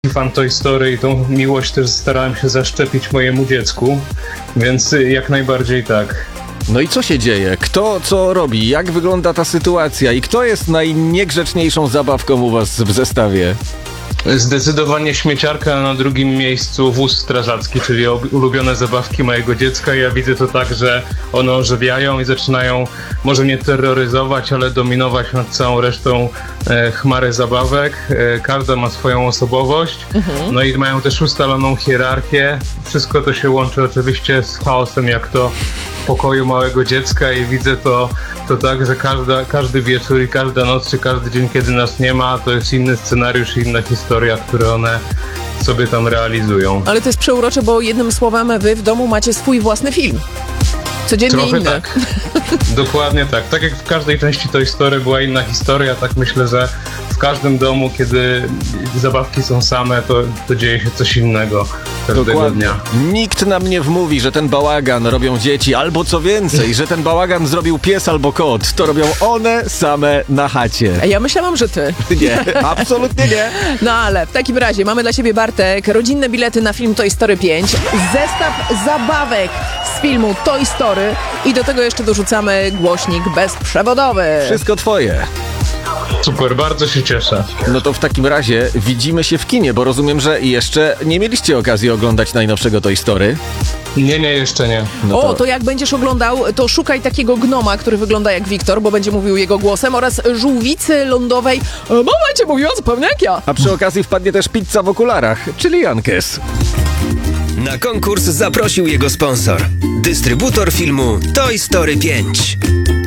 fan Toy Story i tą miłość też starałem się zaszczepić mojemu dziecku, więc jak najbardziej tak. No i co się dzieje? Kto co robi? Jak wygląda ta sytuacja? I kto jest najniegrzeczniejszą zabawką u was w zestawie? Zdecydowanie śmieciarka, a na drugim miejscu wóz strażacki, czyli ulubione zabawki mojego dziecka. Ja widzę to tak, że one ożywiają i zaczynają może nie terroryzować, ale dominować nad całą resztą chmary zabawek. Każda ma swoją osobowość, no i mają też ustaloną hierarchię. Wszystko to się łączy oczywiście z chaosem, jak to w pokoju małego dziecka, i widzę to tak, że każdy wieczór i każda noc, czy każdy dzień, kiedy nas nie ma, to jest inny scenariusz i inna historia, które one sobie tam realizują. Ale to jest przeurocze, bo jednym słowem wy w domu macie swój własny film. Codziennie Trochę inny. tak. Dokładnie tak. Tak jak w każdej części Toy Story była inna historia, tak myślę, że w każdym domu, kiedy zabawki są same, to dzieje się coś innego każdego dnia. Nikt nam nie wmówi, że ten bałagan robią dzieci, albo co więcej, że ten bałagan zrobił pies albo kot. To robią one same na chacie. A ja myślałam, że ty. Nie, absolutnie nie. No ale w takim razie mamy dla siebie, Bartek, rodzinne bilety na film Toy Story 5, zestaw zabawek z filmu Toy Story i do tego jeszcze dorzucamy głośnik bezprzewodowy. Wszystko twoje. Super, bardzo się cieszę. No to w takim razie widzimy się w kinie, bo rozumiem, że jeszcze nie mieliście okazji oglądać najnowszego Toy Story. Nie, jeszcze nie. No to jak będziesz oglądał, to szukaj takiego gnoma, który wygląda jak Wiktor, bo będzie mówił jego głosem, oraz żółwicy lądowej. Mama cię mówiła zupełnie jak ja. A przy okazji wpadnie też pizza w okularach, czyli Jankes. Na konkurs zaprosił jego sponsor, dystrybutor filmu Toy Story 5.